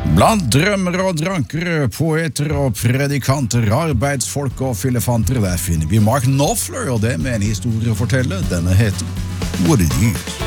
Blant drømmere og drankere, poeter og predikanter, arbeidsfolk og filefanter, der finner vi Mark Knopfler, og det med en historie å fortelle. Denne heter What It Is.